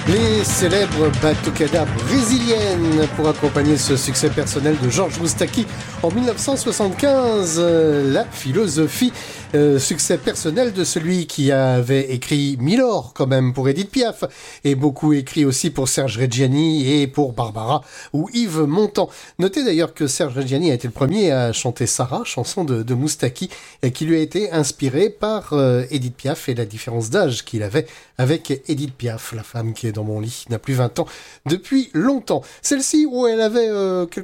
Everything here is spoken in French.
Les célèbres batucadas brésiliennes pour accompagner ce succès personnel de Georges Moustaki en 1975. La philosophie, succès personnel de celui qui avait écrit Milord quand même pour Édith Piaf et beaucoup écrit aussi pour Serge Reggiani et pour Barbara ou Yves Montand. Notez d'ailleurs que Serge Reggiani a été le premier à chanter Sarah, chanson de Moustaki, qui lui a été inspirée par Édith Piaf et la différence d'âge qu'il avait avec Édith Piaf, la femme qui est dans mon lit, n'a plus 20 ans depuis longtemps. Celle-ci, elle avait